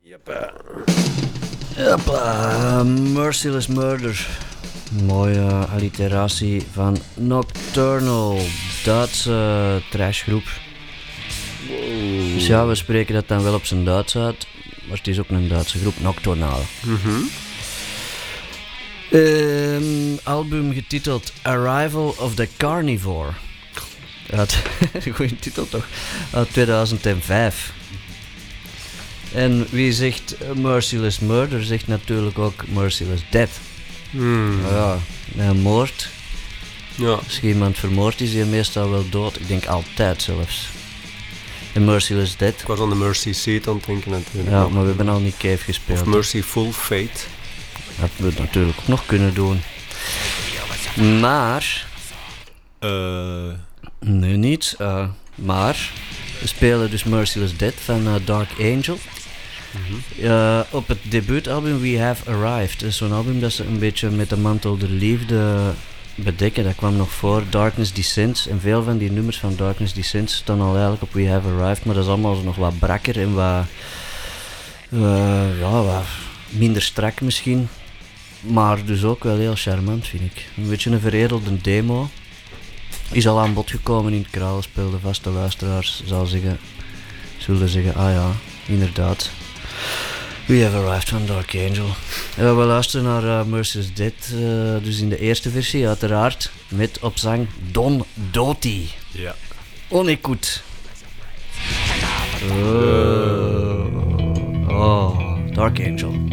Hopla, Merciless Murder. Mooie alliteratie van Nocturnal. Duitse trashgroep. Wow. Dus ja, we spreken dat dan wel op zijn Duits uit. Maar het is ook een Duitse groep, Nocturnal. Album getiteld Arrival of the Carnivore. Goeie titel toch? Uit 2005. En wie zegt Merciless Murder zegt natuurlijk ook Merciless Death. Ja, een moord. Ja. Als iemand vermoord is, hij meestal wel dood. Ik denk altijd zelfs. En Merciless Death. Ik was aan de Mercy Seat aan het denken natuurlijk. Ja, maar we hebben al niet Cave gespeeld. Of Merciful Fate. Dat we het natuurlijk ook nog kunnen doen. Maar... Nee, niet. Maar... We spelen dus Merciless Death van Dark Angel. Op het debuutalbum We Have Arrived. Dat is zo'n album dat ze een beetje met de mantel der liefde bedekken. Dat kwam nog voor Darkness Descends. En veel van die nummers van Darkness Descends staan al eigenlijk op We Have Arrived. Maar dat is allemaal nog wat brakker en wat minder strak misschien. Maar dus ook wel heel charmant, vind ik. Een beetje een veredelde demo. Is al aan bod gekomen in het Kralenspel. De vaste luisteraars zullen zeggen, ah ja, inderdaad. We Have Arrived van Dark Angel. We luisteren naar Merciless Death, dus in de eerste versie uiteraard, met op zang Don Doty. Ja. On écoute. Oh, Dark Angel.